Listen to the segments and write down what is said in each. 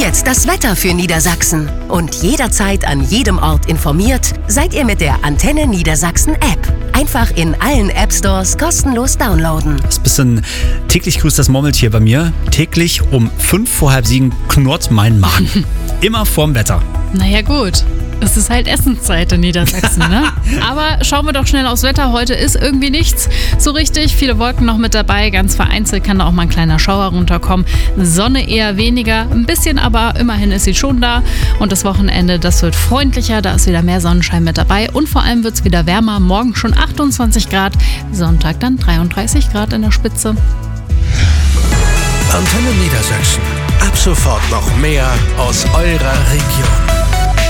jetzt das Wetter für Niedersachsen. Und jederzeit an jedem Ort informiert seid ihr mit der Antenne Niedersachsen App. Einfach in allen App-Stores kostenlos downloaden. Das ist ein bisschen täglich grüßt das Murmeltier bei mir. Täglich um 6:05 knurrt mein Magen. Immer vorm Wetter. Naja gut, es ist halt Essenszeit in Niedersachsen, ne? Aber schauen wir doch schnell aufs Wetter. Heute ist irgendwie nichts so richtig. Viele Wolken noch mit dabei. Ganz vereinzelt kann da auch mal ein kleiner Schauer runterkommen. Sonne eher weniger. Ein bisschen, aber immerhin ist sie schon da. Und das Wochenende, das wird freundlicher. Da ist wieder mehr Sonnenschein mit dabei. Und vor allem wird es wieder wärmer. Morgen schon 28 Grad. Sonntag dann 33 Grad in der Spitze. Antenne Niedersachsen. Ab sofort noch mehr aus eurer Region.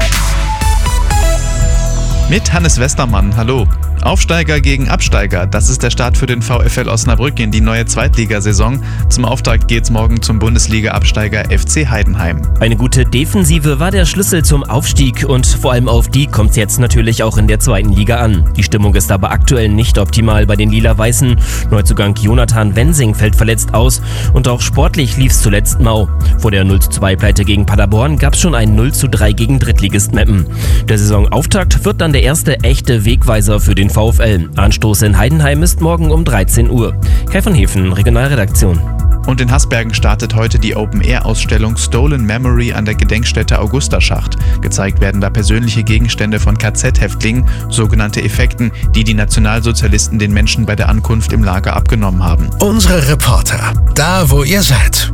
Mit Hannes Westermann, hallo. Aufsteiger gegen Absteiger, das ist der Start für den VfL Osnabrück in die neue Zweitligasaison. Zum Auftakt geht's morgen zum Bundesliga-Absteiger FC Heidenheim. Eine gute Defensive war der Schlüssel zum Aufstieg und vor allem auf die kommt's jetzt natürlich auch in der zweiten Liga an. Die Stimmung ist aber aktuell nicht optimal bei den Lila-Weißen. Neuzugang Jonathan Wensing fällt verletzt aus und auch sportlich lief's zuletzt mau. Vor der 0:2-Pleite gegen Paderborn gab's schon ein 0:3 gegen Drittligist Meppen. Der Saisonauftakt wird dann der erste echte Wegweiser für den VfL. Anstoß in Heidenheim ist morgen um 13 Uhr. Kai von Hefen, Regionalredaktion. Und in Hasbergen startet heute die Open-Air-Ausstellung Stolen Memory an der Gedenkstätte Augusterschacht. Gezeigt werden da persönliche Gegenstände von KZ-Häftlingen, sogenannte Effekten, die die Nationalsozialisten den Menschen bei der Ankunft im Lager abgenommen haben. Unsere Reporter, da wo ihr seid.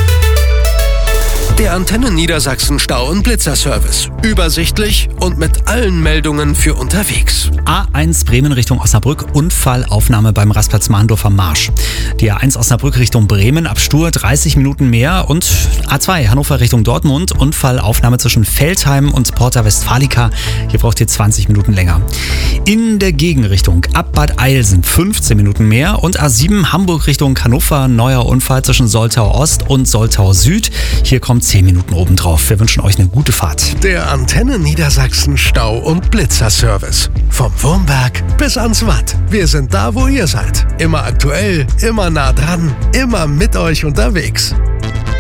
Der Antenne Niedersachsen Stau- und Blitzerservice. Übersichtlich und mit allen Meldungen für unterwegs. A1 Bremen Richtung Osnabrück, Unfallaufnahme beim Rastplatz Mahndorfer Marsch. Die A1 Osnabrück Richtung Bremen, ab Stur 30 Minuten mehr. Und A2 Hannover Richtung Dortmund, Unfallaufnahme zwischen Veltheim und Porta Westfalica. Hier braucht ihr 20 Minuten länger. In der Gegenrichtung ab Bad Eilsen 15 Minuten mehr. Und A7 Hamburg Richtung Hannover, neuer Unfall zwischen Soltau Ost und Soltau Süd. Hier kommt 10 Minuten obendrauf. Wir wünschen euch eine gute Fahrt. Der Antenne Niedersachsen Stau- und Blitzerservice. Vom Wurmberg bis ans Watt. Wir sind da, wo ihr seid. Immer aktuell, immer nah dran, immer mit euch unterwegs.